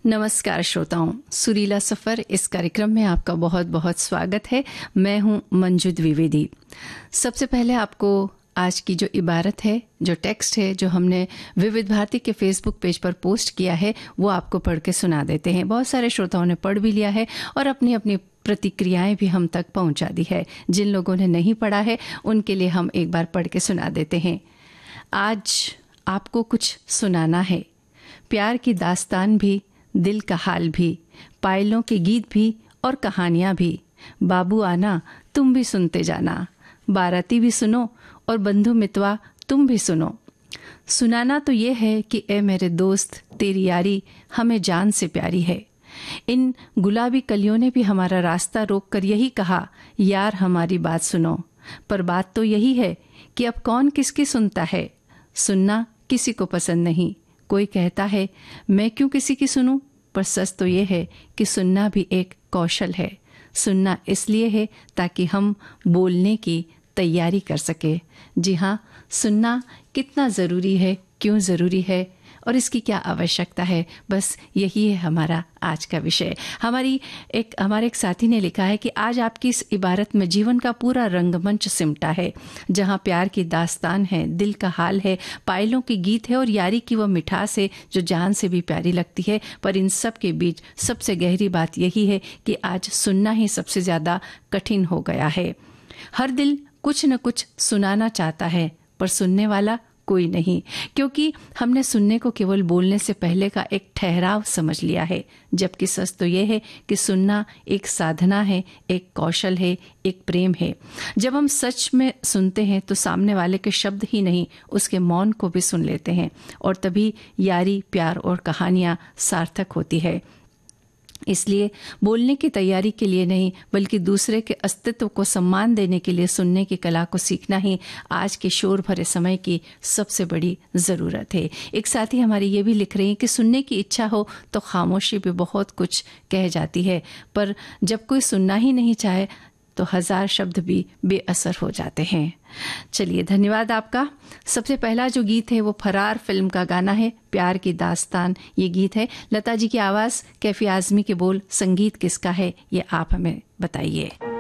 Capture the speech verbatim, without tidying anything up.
नमस्कार श्रोताओं, सुरीला सफ़र इस कार्यक्रम में आपका बहुत बहुत स्वागत है। मैं हूं मंजू द्विवेदी। सबसे पहले आपको आज की जो इबारत है, जो टेक्स्ट है, जो हमने विविध भारती के फेसबुक पेज पर पोस्ट किया है, वो आपको पढ़ के सुना देते हैं। बहुत सारे श्रोताओं ने पढ़ भी लिया है और अपनी अपनी प्रतिक्रियाएं भी हम तक पहुंचा दी है। जिन लोगों ने नहीं पढ़ा है उनके लिए हम एक बार पढ़ के सुना देते हैं। आज आपको कुछ सुनाना है, प्यार की दास्तान भी, दिल का हाल भी, पायलों के गीत भी और कहानियां भी। बाबू आना तुम भी सुनते जाना, बाराती भी सुनो और बंधु मितवा तुम भी सुनो। सुनाना तो ये है कि ए मेरे दोस्त, तेरी यारी हमें जान से प्यारी है। इन गुलाबी कलियों ने भी हमारा रास्ता रोककर यही कहा, यार हमारी बात सुनो। पर बात तो यही है कि अब कौन किसकी सुनता है। सुनना किसी को पसंद नहीं। कोई कहता है मैं क्यों किसी की सुनूं, पर सच तो ये है कि सुनना भी एक कौशल है। सुनना इसलिए है ताकि हम बोलने की तैयारी कर सके। जी हाँ, सुनना कितना ज़रूरी है, क्यों ज़रूरी है और इसकी क्या आवश्यकता है, बस यही है हमारा आज का विषय। हमारी एक हमारे एक साथी ने लिखा है कि आज आपकी इस इबारत में जीवन का पूरा रंगमंच सिमटा है, जहाँ प्यार की दास्तान है, दिल का हाल है, पायलों की गीत है और यारी की वो मिठास है जो जान से भी प्यारी लगती है। पर इन सब के बीच सबसे गहरी बात यही है कि आज सुनना ही सबसे ज़्यादा कठिन हो गया है। हर दिल कुछ न कुछ सुनाना चाहता है, पर सुनने वाला कोई नहीं, क्योंकि हमने सुनने को केवल बोलने से पहले का एक ठहराव समझ लिया है। जबकि सच तो यह है कि सुनना एक साधना है, एक कौशल है, एक प्रेम है। जब हम सच में सुनते हैं तो सामने वाले के शब्द ही नहीं, उसके मौन को भी सुन लेते हैं और तभी यारी, प्यार और कहानियां सार्थक होती है। इसलिए बोलने की तैयारी के लिए नहीं, बल्कि दूसरे के अस्तित्व को सम्मान देने के लिए सुनने की कला को सीखना ही आज के शोर भरे समय की सबसे बड़ी ज़रूरत है। एक साथी हमारी ये भी लिख रही हैं कि सुनने की इच्छा हो तो खामोशी भी बहुत कुछ कह जाती है, पर जब कोई सुनना ही नहीं चाहे तो हजार शब्द भी बेअसर हो जाते हैं। चलिए, धन्यवाद आपका। सबसे पहला जो गीत है वो फरार फिल्म का गाना है, प्यार की दास्तान ये गीत है। लता जी की आवाज़, कैफी आज़मी के बोल, संगीत किसका है ये आप हमें बताइए।